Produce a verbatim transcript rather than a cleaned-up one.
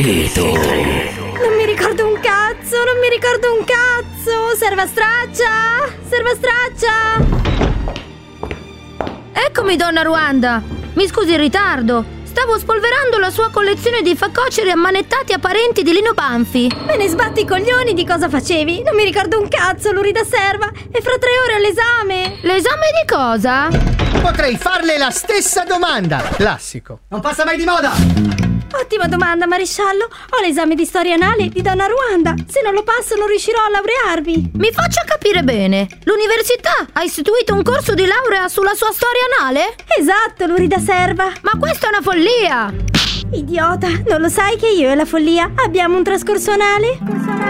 segreto. Non mi ricordo un cazzo, non mi ricordo un cazzo. Serva straccia, serva straccia. Eccomi, donna Ruanda. Mi scusi il ritardo. Stavo spolverando la sua collezione di facoceri ammanettati apparenti di Lino Banfi. Me ne sbatti i coglioni di cosa facevi. Non mi ricordo un cazzo, Lurida serva. E fra tre ore all'esame. L'esame di cosa? Potrei farle la stessa domanda. Classico. Non passa mai di moda. Ottima domanda, maresciallo. Ho l'esame di storia anale di donna Ruanda. Se non lo passo non riuscirò a laurearmi. Mi faccia capire bene. L'università ha istituito un corso di laurea sulla sua storia anale? Esatto, Lurida serva. Ma questa è una follia. Idiota, non lo sai che io e la follia abbiamo un trascorso anale?